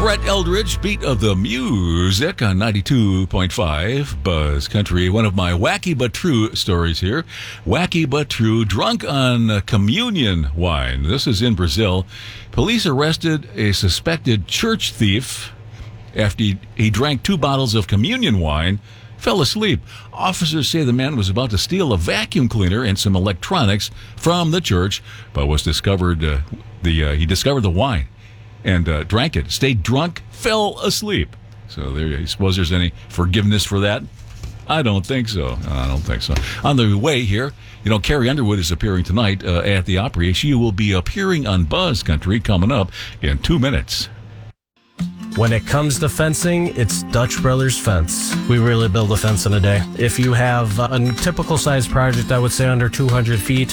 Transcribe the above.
Brett Eldridge, beat of the music on 92.5 Buzz Country. One of my wacky but true stories here. Wacky but true, drunk on communion wine. This is in Brazil. Police arrested a suspected church thief after he drank 2 bottles of communion wine, fell asleep. Officers say the man was about to steal a vacuum cleaner and some electronics from the church, but was discovered. He discovered the wine and drank it. Stayed drunk, fell asleep. So there you suppose there's any forgiveness for that? I don't think so. On the way here, Carrie Underwood is appearing tonight at the Opry. She will be appearing on Buzz Country coming up in 2 minutes. When it comes to fencing, it's Dutch Brothers Fence. We really build a fence in a day. If you have a typical size project, I would say under 200 feet,